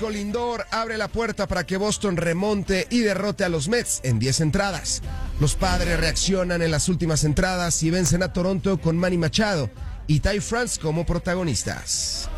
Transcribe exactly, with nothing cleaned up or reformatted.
Lindor abre la puerta para que Boston remonte y derrote a los Mets en diez entradas. Los Padres reaccionan en las últimas entradas y vencen a Toronto con Manny Machado y Ty France como protagonistas.